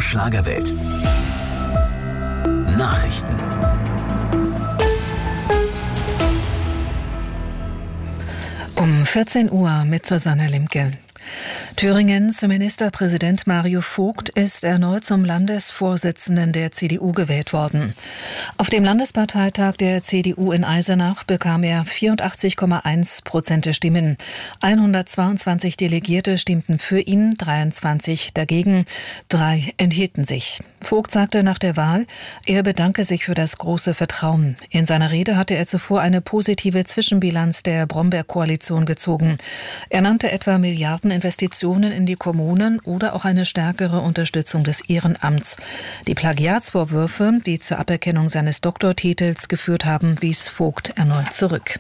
Schlagerwelt. Nachrichten. Um 14 Uhr mit Susanne Limke. Thüringens Ministerpräsident Mario Vogt ist erneut zum Landesvorsitzenden der CDU gewählt worden. Auf dem Landesparteitag der CDU in Eisenach bekam er 84,1% der Stimmen. 122 Delegierte stimmten für ihn, 23 dagegen, 3 enthielten sich. Vogt sagte nach der Wahl, er bedanke sich für das große Vertrauen. In seiner Rede hatte er zuvor eine positive Zwischenbilanz der Bromberg-Koalition gezogen. Er nannte etwa Milliardeninvestitionen in die Kommunen oder auch eine stärkere Unterstützung des Ehrenamts. Die Plagiatsvorwürfe, die zur Aberkennung seines Doktortitels geführt haben, wies Vogt erneut zurück.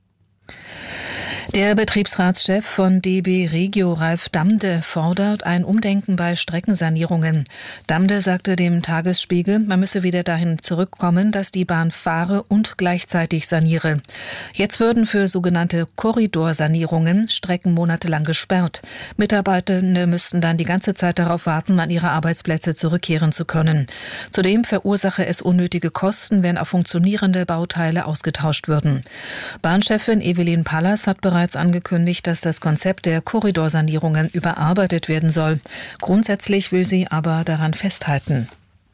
Der Betriebsratschef von DB Regio, Ralf Damde, fordert ein Umdenken bei Streckensanierungen. Damde sagte dem Tagesspiegel, man müsse wieder dahin zurückkommen, dass die Bahn fahre und gleichzeitig saniere. Jetzt würden für sogenannte Korridorsanierungen Strecken monatelang gesperrt. Mitarbeitende müssten dann die ganze Zeit darauf warten, an ihre Arbeitsplätze zurückkehren zu können. Zudem verursache es unnötige Kosten, wenn auch funktionierende Bauteile ausgetauscht würden. Bahnchefin Evelyn Pallas hat bereits angekündigt, dass das Konzept der Korridorsanierungen überarbeitet werden soll. Grundsätzlich will sie aber daran festhalten.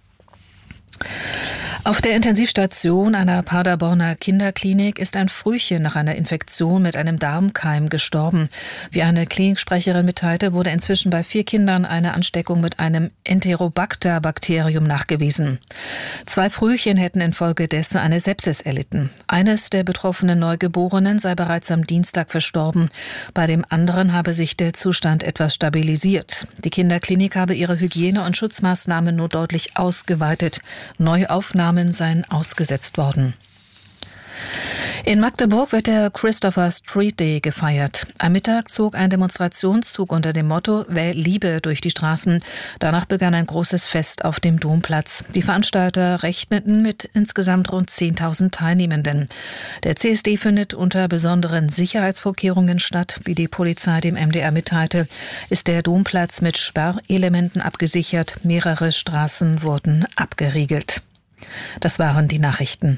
Auf der Intensivstation einer Paderborner Kinderklinik ist ein Frühchen nach einer Infektion mit einem Darmkeim gestorben. Wie eine Kliniksprecherin mitteilte, wurde inzwischen bei 4 Kindern eine Ansteckung mit einem Enterobacter-Bakterium nachgewiesen. 2 Frühchen hätten infolgedessen eine Sepsis erlitten. Eines der betroffenen Neugeborenen sei bereits am Dienstag verstorben. Bei dem anderen habe sich der Zustand etwas stabilisiert. Die Kinderklinik habe ihre Hygiene- und Schutzmaßnahmen nur deutlich ausgeweitet. Neuaufnahmen seien ausgesetzt worden. In Magdeburg wird der Christopher Street Day gefeiert. Am Mittag zog ein Demonstrationszug unter dem Motto „Wähl Liebe" durch die Straßen. Danach begann ein großes Fest auf dem Domplatz. Die Veranstalter rechneten mit insgesamt rund 10.000 Teilnehmenden. Der CSD findet unter besonderen Sicherheitsvorkehrungen statt. Wie die Polizei dem MDR mitteilte, ist der Domplatz mit Sperrelementen abgesichert. Mehrere Straßen wurden abgeriegelt. Das waren die Nachrichten.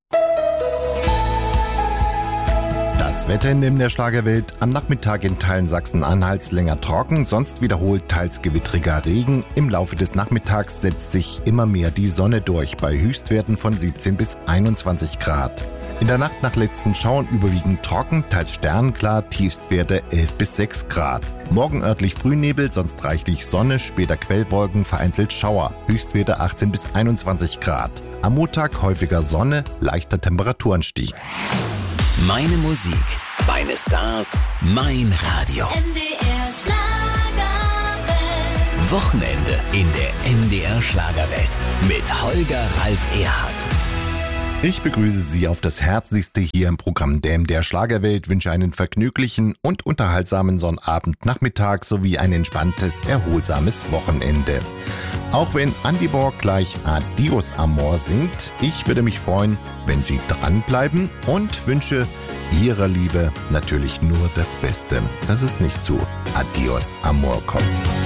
Das Wetter in der Schlagerwelt: am Nachmittag in Teilen Sachsen-Anhalts länger trocken, sonst wiederholt teils gewittriger Regen. Im Laufe des Nachmittags setzt sich immer mehr die Sonne durch, bei Höchstwerten von 17 bis 21 Grad. In der Nacht nach letzten Schauern überwiegend trocken, teils sternklar, Tiefstwerte 11 bis 6 Grad. Morgen örtlich Frühnebel, sonst reichlich Sonne, später Quellwolken, vereinzelt Schauer, Höchstwerte 18 bis 21 Grad. Am Montag häufiger Sonne, leichter Temperaturanstieg. Meine Musik, meine Stars, mein Radio. MDR Schlagerwelt. Wochenende in der MDR Schlagerwelt mit Holger Ralf Erhardt. Ich begrüße Sie auf das Herzlichste hier im Programm der MDR Schlagerwelt, wünsche einen vergnüglichen und unterhaltsamen Sonnabendnachmittag sowie ein entspanntes, erholsames Wochenende. Auch wenn Andy Borg gleich Adios Amor singt, ich würde mich freuen, wenn Sie dranbleiben und wünsche Ihrer Liebe natürlich nur das Beste, dass es nicht zu Adios Amor kommt.